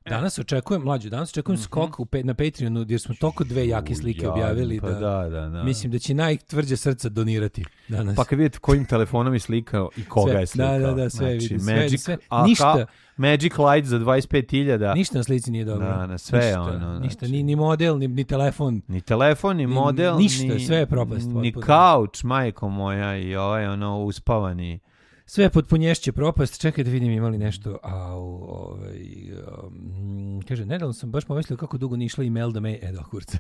Danas očekujem skok na Patreonu jer smo toliko dve jake slike objavili da. Mislim da će najtvrđe srca donirati danas. Pa kad vidite kojim telefonom je slikao i koga je slikao. Da, sve vidi. Sve. Ništa. Magic Light za 25.000. Ništa na slici nije dobro. Da, sve ono. Ništa, ni model, ni telefon. Ni telefon, ni model. Ništa, sve je propast. Ni kauč, majko moja, i uspavani. Sve potpunješće propast. Čekaj da vidim imali nešto. Kaže, nedavno sam baš pomislio kako dugo nije išla email da me... kurca.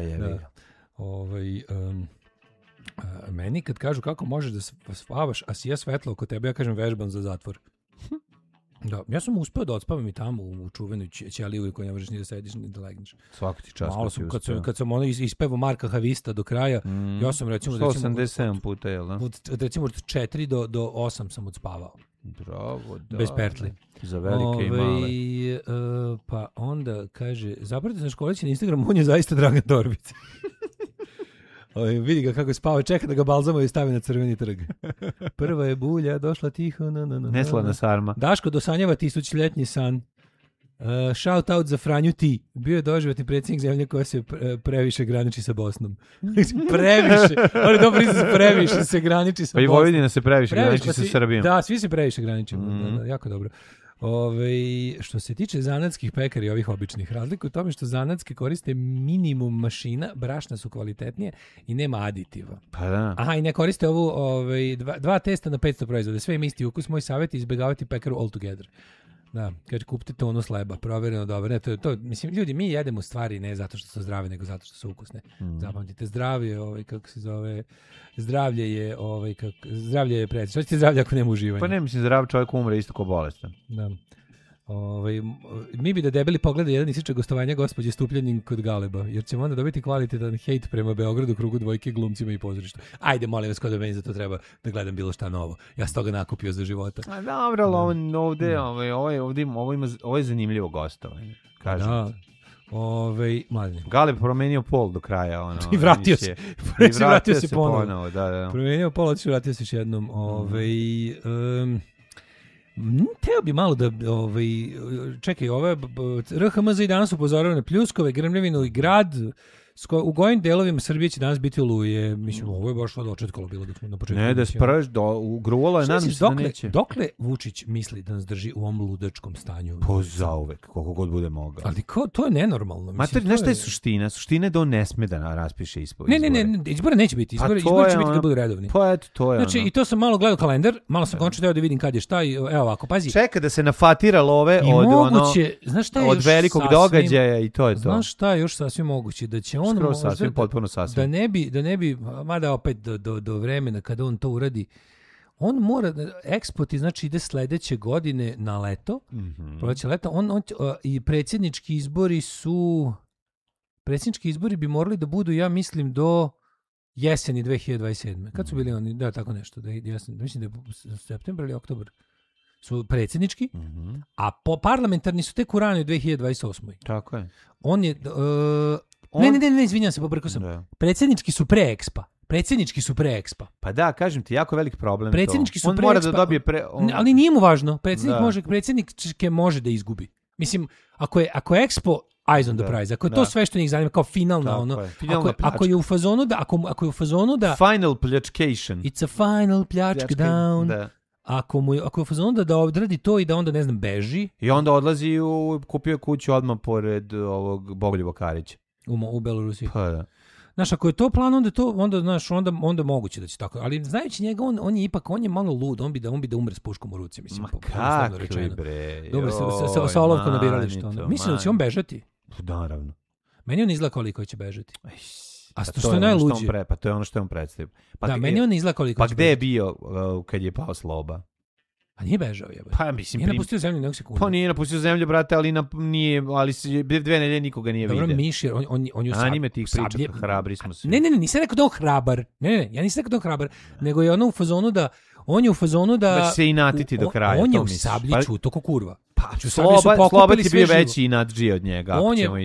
Meni kad kažu kako možeš da spavaš, a sija svetlo oko tebe, ja kažem vežbam za zatvor. Da, ja sam uspeo da odspavam i tamo u čuvenoj ćeliji u kojoj ne možeš ni da sediš ni da legneš. Svaki ti čas. Malo sam, kad sam ispevao Marka Havista do kraja, ja sam recimo 187 puta, jel da? Recimo od 4 do 8 sam odspavao. Bravo, da. Bez pertli. Za velike i male. Pa onda kaže, zapratite na školići na Instagram, on je zaista Dragan Torbica. Vidi ga kako spava, čeka da ga balzamo i stavi na crveni trg. Prva je bulja, došla tiho. Neslana sarma. Daško dosanjava 1000-ljetni san. Shout out za Franju Ti. Bio je doživotni predsjednik zemlje koja se previše graniči sa Bosnom. Previše. On je dobro izraz, previše se graniči sa Bosnom. Pa i Vojvodina se previše graniči sa Srbijom. Da, svi se previše graničimo. Da, jako dobro. Što se tiče zanatskih pekara i ovih običnih, razlika u tome što zanatske koriste minimum mašina, brašna su kvalitetnije i nema aditiva. Pa da. Aha, i ne koriste ovu dva testa na 500 proizvoda. Sve ima isti ukus. Moj savjet je izbjegavati pekaru altogether. Da, kaže kupite tonus leba, provjereno dobro. Ne, to, mislim, ljudi, mi jedemo stvari ne zato što su zdrave, nego zato što su ukusne. Zapamtite, zdravlje je predsjedno. Što ćete zdravlje ako nema uživanja? Pa ne, mislim, zdrav čovjek umre isto ko bolestan. Da. Mi bi da debeli pogleda jedan isičak gostovanja gospođe Stupljanin kod Galeba, jer ćemo onda dobiti kvalitetan hejt prema Beogradu, krugu dvojke, glumcima i pozorištu. Ajde, molim vas, kod da meni za to treba da gledam bilo šta novo. Ja sam toga nakupio za života. A dobro, ali ovo je zanimljivo gostovanje. Kažem. Da. Mladine. Galeb promenio pol do kraja. I vratio se. Vratio se ponovo. Da. Promenio pol, otišao, vratio se još jednom. Teo bi malo da čekaj, RHMZ i danas upozorava na pljuskove, grmljavinu i grad. U gojim delovima Srbije će danas biti oluje. Mislim, ovo je baš dočetkalo bilo dok smo na početku. Ne, da sprž, ugruvala je, nadam se da neće. Dokle Vučić misli da nas drži u ovom ludačkom stanju? Po zauvek, koliko god bude mogao. Ali to je nenormalno. Mater, znaš šta je suština? Suština je da on ne sme da raspiše izbore. Ne, izbora neće biti. Izbori će biti kad budu redovni. Pa eto, to je znači, i to sam malo gledao kalendar, malo sam končno teo da vidim kad je šta i evo ovako, pazi. Čeka da se nafatira love od velikog događaja i to je to. Znaš šta je još sasvim moguće? Da će on potpuno sasvim. Da ne bi, mada opet do vremena kada on to uradi, on mora, eksport znači ide sledeće godine na leto, proleće leta, i predsjednički izbori bi morali da budu, ja mislim, do jeseni 2027. Kad su bili oni, da, tako nešto, mislim da je septembar ili oktobar su predsjednički, a parlamentarni su tek u ranoj 2028. Tako je. On je... Ne, izvinjam se, pobrkao sam. Da. Predsjednički su pre Expa. Pa da, kažem ti, jako velik problem. Predsjednički su on pre mora Expa, da dobije ali nije mu važno. Predsjednik može da izgubi. Mislim, ako je Expo eyes on the prize, ako je to sve što njih zanima, kao finalna ako je u fazonu da final pljačcation. It's a final pljačka down. Da. Ako je u fazonu da odradi to i da onda, ne znam, beži. I onda odlazi kupio kuću odmah pored ovog Bogoljuba Karića. U Belorusiji. Pa da. Znaš, ako je to plan, onda moguće da će tako. Ali znajući njega, on je malo lud, on bi da umre s puškom u ruci, mislim. Ma kakvi bre. Dobro, sa olovkom na biralištu. Mislim da će on bežati. Naravno. Meni on izgleda koliko će bežati. A što je najluđe? Pa to je ono što je on predstavio. Da, meni on izgleda koliko će bežati. Pa gde je bio kad je pao Sloba? A nije bežao, jebe. Pa mislim, nije napustio zemlju nego sekundu. Pa nije napustio zemlju, brate, ali ali 2 nedelje nikoga nije vidio. Dobro, Miš, on je anime tih priča, hrabri smo svi. Ne, nisam rekao da on hrabar. Ne, ja nisam rekao da on hrabar, nego je ono u fazonu da da će se inatiti do kraja. On je u Sablji čuto ko kurva. Pa Sloba ti bio veći inatđi od njega, ako ćemo isto.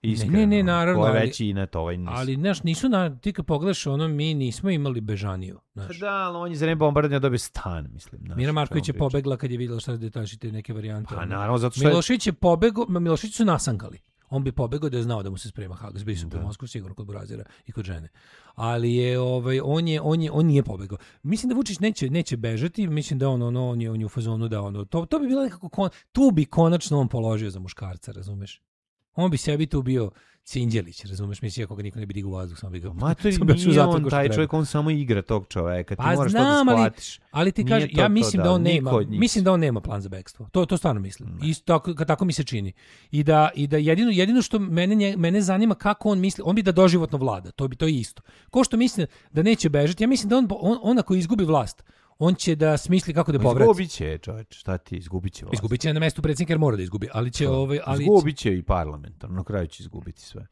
Iskreno. Ne, naravno. Ko je veći inat, ovaj nisu. Ali, znaš, nisu ti kad pogledaš mi nismo imali Bežaniju. Znaš. Da, ali on je za vreme bombardovanja dobio stan, mislim. Znaš, Mira Marković je pobegla kad je vidjela šta se detašite neke varijante. Pa naravno, zato što Milošević je pobegao, Milošević su nasankali. On bi pobegao da je znao da mu se sprema Hagas, bio su po Moskvu sigurno kod Burazira i kod žene. Ali je on nije pobegao. Mislim da Vučić neće bežati, mislim da on je u fazonu da to bi bilo nekako tu bi konačno on položio za muškarca, razumeš? On bi sebi tu bio Cinđelić, razumeš, mislim ako ga niko ne bi digao u vazduh, samo bi ga. Matori, nije on taj čovjek, on samo igra tog čoveka, ti moraš znam, to da shvatiš. Ali ti kaže, ja mislim da on nema, mislim da on nema plan za bekstvo. To stvarno mislim. Isto tako mi se čini. I da jedino što mene zanima kako on misli, on bi da doživotno vlada, to je isto. Ko što misli da neće bežati, ja mislim da on ako izgubi vlast, on će da smisli kako da povrati. Izgubit će, čovječ, šta ti, izgubit će vlast. Izgubit će na mestu predsjednika jer mora da izgubi, ali će izgubit će i parlamentarno, na kraju će izgubiti sve.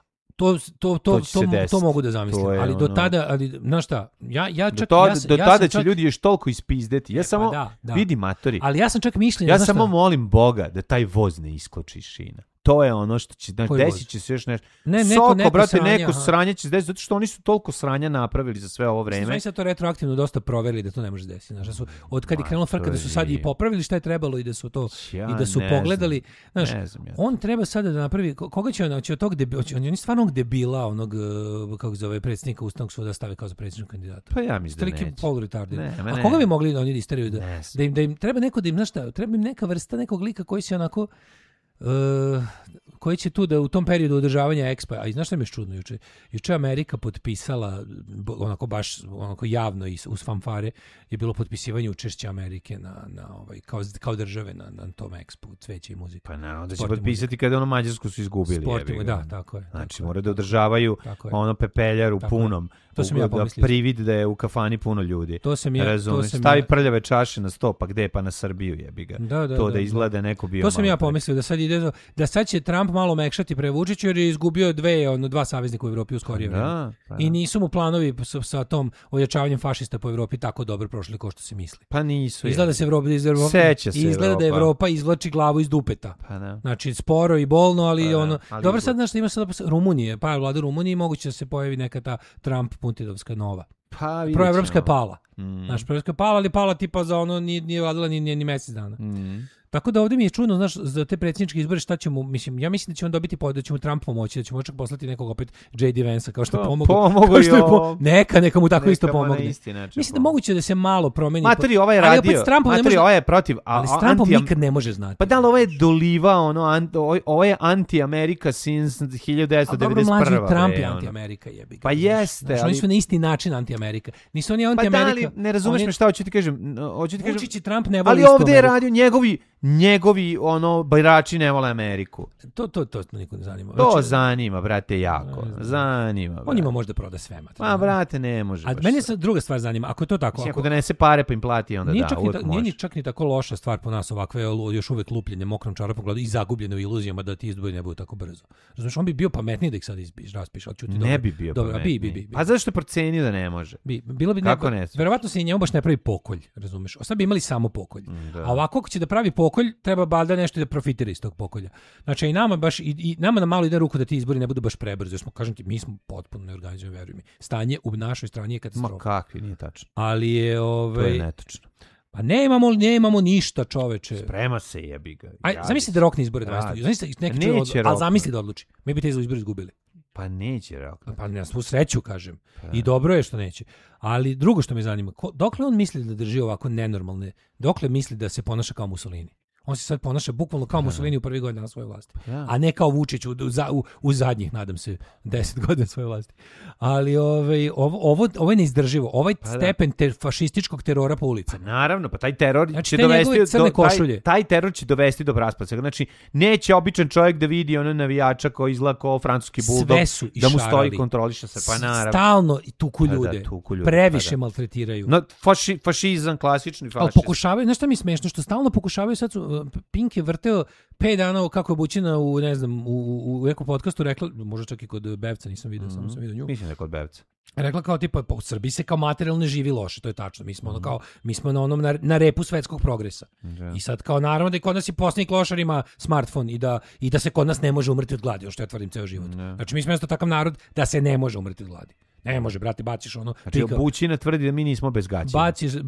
To mogu da zamislim, ali do tada, znaš šta, do tada će ljudi još toliko ispizdeti. Ja samo vidi matori. Ali ja sam čak mišljenja, ja samo molim Boga da taj voz ne iskoči iz šina. To je ono što će, desit će se još nešto. Neko sranje će se desiti, zato što oni su toliko sranja napravili za sve ovo vreme. Znači se to retroaktivno dosta proverili da to ne može desiti. Znaš, od kad je krenula frka da su sad i popravili šta je trebalo i da su to i da su pogledali. Znaš, on treba sada da napravi, koga će on, od tog on je stvarno debila, onog, kako se zove, predsjednika Ustavnog suda stave kao za predsjedničkog kandidata. Pa ja mislim da neće. A koga bi mogli da oni isteraju da im treba neko da im, znaš šta, treba im neka vrsta nekog lika koji se onako koji će tu da u tom periodu održavanja Expo, a i znaš šta mi je čudno juče Amerika potpisala onako javno i uz fanfare je bilo potpisivanje učešća Amerike na kao države na tom Expo, cveće i muzika. Pa naravno da će potpisati kada Mađarsku su izgubili. Da, tako je. Znači moraju da održavaju pepeljaru punom. To sam ja pomislio. Privid da je u kafani puno ljudi. To sam ja. Stavi prljave čaše na sto, pa gde? Pa na Srbiju jebi ga. Da izgleda neko bio. To sam ja pomislio da sad će Trump malo mekšati pre Vučića jer je izgubio dva saveznika u Evropi u skorije vreme. I nisu mu planovi sa tom ojačavanjem fašista po Evropi tako dobro prošli kao što se misli. Pa nisu. Izgleda da Evropa izvlači glavu iz dupeta. Znači sporo i bolno, ali dobro sad znaš ima sad Rumunije, vlada Rumunije, moguće da se pojavi neka ta Trump puntidovska nova. Proevropska je pala. Znaš, proevropska je pala, ali pala tipa za nije vladala ni mjesec dana. Tako da ovdje mi je čudno, znaš, za te predsjedničke izbore šta ćemo, mislim, ja mislim da će on dobiti, da će mu Trump pomoći, da će mu čak poslati nekog opet J.D. Vance-a, kao što je pomogao. Neka mu tako isto pomogne. Mislim da moguće da se malo promeni. Materi, ovaj je radio, ovaj je protiv. Ali s Trumpom nikad ne može znati. Pa da li ovo je doliva, ovo je anti-Amerika since 1991. A dobro, mlađi Trump je anti-Amerika, jebi ga. Pa jeste. Oni su na isti način anti-Amerika. Nisu oni anti-Amerika. Pa da li, ne razumeš me šta hoću ti kažem. Vučić i Trump ne voli isto Ameriku. Ali ovdje je radio njegovi birači ne vole Ameriku. To niko ne zanima. To zanima, brate, jako. Zanima. Brate. On ima možda proda sve. Ma, brate, ne može. A mene se druga stvar zanima. Ako je to tako... Ako donese pare pa im plati, onda nije čak ni tako loša stvar po nas ovakve još uvek lupljenje mokrom čarapom gladu i zagubljene u iluzijama da ti izbori ne budu tako brzo. Razumiješ, on bi bio pametniji da ih sad raspiše. Ne bi bio pametniji. Pa zašto je procenio da ne može? Bilo bi kako ne? Verovatno se i njemu baš ne pravi pokolj, razumiješ. Sad bi imali samo pokolj. A ovako ako će da pravi pokolj, treba da nešto da profitira iz tog pokolja. Znači i nama baš i nama na malo ide ruku da ti izbori ne budu baš prebrzo. Jer kažem ti, mi smo potpuno neorganizovani, veruj mi. Stanje u našoj strani je katastrofa. Ma kakvi, nije tačno. Ali je to je netačno. Pa nemamo ništa, čoveče. Sprema se, jebi ga. Zamisli da rokne izbore 20. Zamisli neki ali zamisli da odluči. Mi bi te izbore izgubili. Pa neće rokne. Pa na svu sreću, kažem. I dobro je što neće. Ali drugo što me zanima, dokle on misli da drži ovako nenormalne, dokle misli da se ponaša kao Mussolini? On se sad ponaša bukvalno kao Mussolini u prvi godina na svojoj vlasti. A ne kao Vučić u zadnjih, nadam se, 10 godina svoje vlasti. Ali ovo je neizdrživo. Ovaj stepen fašističkog terora po ulicama. Pa naravno, pa taj teror će dovesti taj teror će dovesti do raspada. Znači, neće običan čovjek da vidi ono navijača koji izgleda kao francuski buldog, da mu stoji i kontroliše se. Pa naravno. Stalno tuku ljude. Previše maltretiraju. Fašizam, klasični fašizam. Ali pokušavaju, nešto mi je smešno, što stalno pokušavaju sad Pink je vrteo 5 dana kako je Bućina u, ne znam, u nekom podcastu rekla, možda čak i kod Bevca, nisam vidio, samo sam vidio nju. Mislim da je kod Bevca. Rekla kao tipa, u Srbiji se kao materijalno ne živi loše, to je tačno. Mi smo ono kao, mi smo na onom na repu svetskog progresa. I sad kao naravno da i kod nas je posljednji klošar ima smartfon i da se kod nas ne može umrti od gladi, što ja tvrdim ceo život. Znači mi smo isto takav narod da se ne može umrti od gladi. Ne može, brate, baciš ono... Znači, Bućina tvrdi da mi nismo bez gaća.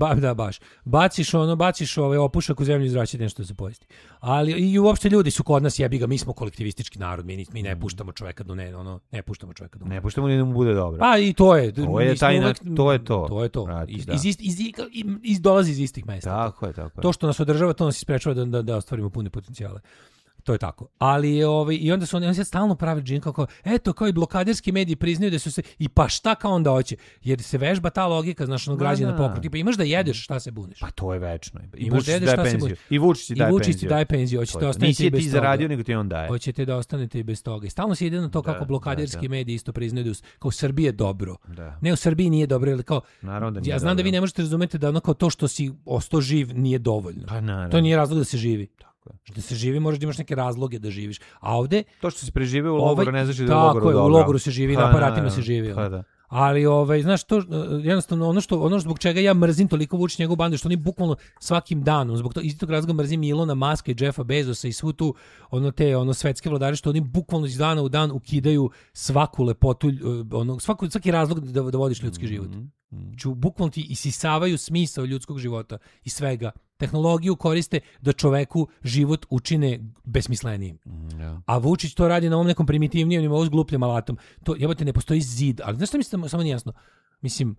Baciš opušak u zemlju i zraći nešto da se pojesti. Ali i uopšte ljudi su kod nas, jebi ga, mi smo kolektivistički narod, mi ne puštamo čoveka do ne puštamo čoveka do ne puštamo ni da mu bude dobro. Pa i to je. To je to. To je to. Dolazi iz istih mesta. Tako je. To što nas održava, to nas isprečava da ostvarimo pune potencijale. To je tako. Ali i onda su oni se stalno pravi džin kako eto kao i blokaderski mediji priznaju da su se i pa šta kao onda hoće jer se vežba ta logika znaš ono građana pokret tipa imaš da jedeš šta se buniš. Pa to je večno. Imaš da jedeš šta se buniš. I Vučić ti daje penziju. Hoćete ostati i bez toga. Zaradio nego ti on daje. Hoćete da ostanete i bez toga. I stalno se ide na to kako blokaderski mediji isto priznaju da kao u Srbiji je dobro. Ne, u Srbiji nije dobro, ali kao ja znam da vi ne možete razumeti da ono kao to što si ostao živ nije dovoljno. To nije razlog da se živi. Da se živi, možeš da imaš neke razloge da živiš. A ovde... To što se preživio u logoru ne znači da je u logoru dobro. Tako je, u logoru se živi, na aparatima se živi. Ali, znaš, to, jednostavno, ono zbog čega ja mrzim toliko Vučić njegovu bandu, što oni bukvalno svakim danom, zbog iz tog razloga mrzim Ilona Maska i Jeffa Bezosa i svu tu, svetske vladare, što oni bukvalno iz dana u dan ukidaju svaku lepotu, svaki razlog da vodiš ljudski život. Bukvalno ti isisavaju smisao ljudskog života i svega. Tehnologiju koriste da čoveku život učine besmislenijim. A Vučić to radi na ovom nekom primitivnijem nivou s glupljim alatom. To jebote ne postoji zid, ali znaš šta mislim, samo nije jasno. Mislim,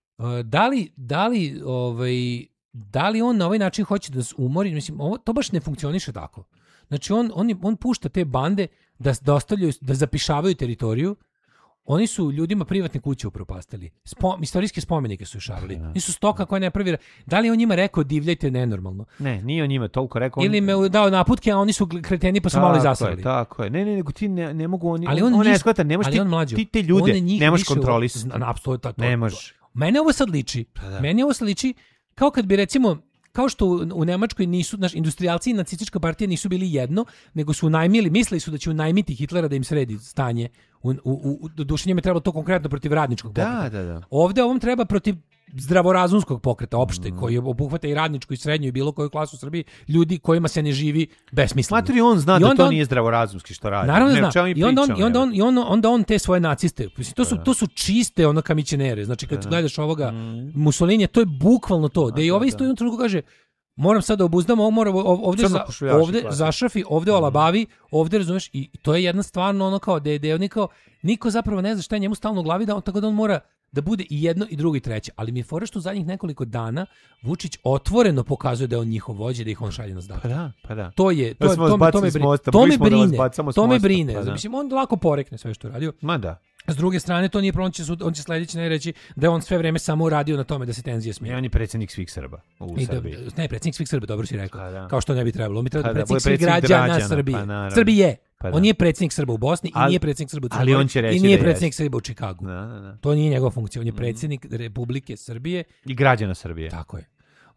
da li on na ovaj način hoće da se umori? Mislim, to baš ne funkcioniše tako. Znači on pušta te bande da ostavljaju, da zapišavaju teritoriju. Oni su ljudima privatne kuće upropastili. Istorijske spomenike su šarili. Nisu stoka koja ne pravi. Da li on njima rekao divljajte nenormalno? Ne, nije on njima toliko rekao. Ili me dao naputke, a oni su kreteni pa su malo i zasrali. Tako je. Ne, nego ti ne mogu oni. Ali on ne shvata, ne možeš ti te ljude ne možeš kontrolisati. Apsolutno ne možeš. Mene ovo sad liči kao kad bi recimo kao što u Nemačkoj nisu, industrijalci i nacistička partija nisu bili jedno, nego su mislili su da će unajmiti Hitlera da im sredi stanje. Duše njime trebalo to konkretno protiv radničkog pokreta. Da. Ovde ovom treba protiv zdravorazumskog pokreta opšte, koji obuhvata i radničku i srednju i bilo koju klasu u Srbiji, ljudi kojima se ne živi besmisleno. Smatri on zna da to nije zdravorazumski što radi. Naravno zna. I onda on te svoje naciste, to su čiste kamićenere. Znači kad gledaš ovoga Mussolini, to je bukvalno to. Da i ovaj isto jednom trenutku kaže moram sad da obuzdam, ovdje zašrafi, ovdje olabavi, ovdje razumeš, i to je jedna stvarno kao da je niko zapravo ne zna šta je njemu stalno u glavi, tako da on mora da bude i jedno i drugo i treće. Ali mi je fora što u zadnjih nekoliko dana Vučić otvoreno pokazuje da je on njihov vođa, da ih on šalje na zdak. Pa da. To me brine. Mislim, on lako porekne sve što je radio. Ma da. S druge strane, to nije problem, on će sledeći reći da je on sve vreme samo radio na tome da se tenzije smije. On je predsjednik svih Srba u Srbiji. Ne, predsjednik svih Srba, dobro si rekao. Kao što ne bi trebalo. On bi trebalo predsjednik svih građana Srbije. Srbije. On nije predsjednik Srba u Bosni i nije predsjednik Srba u Crnoj Gori i nije predsjednik Srba u Čikagu. To nije njegova funkcija. On je predsjednik Republike Srbije. I građana Srbije. Tako je.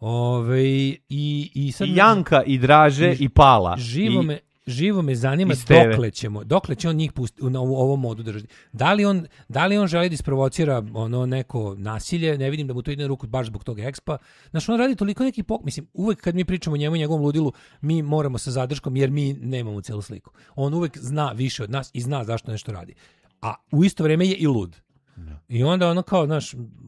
I Janka, i Draže, i Pala. Živo me zanima dokle će on njih pustiti u ovom modu držati. Da li on želi da isprovocira neko nasilje, ne vidim da mu to ide na ruku baš zbog tog ekspa. Znaš, on radi toliko nekih mislim, uvek kad mi pričamo o njemu i njegovom ludilu, mi moramo sa zadrškom jer mi nemamo celu sliku. On uvek zna više od nas i zna zašto nešto radi. A u isto vrijeme je i lud. I onda kao, znaš,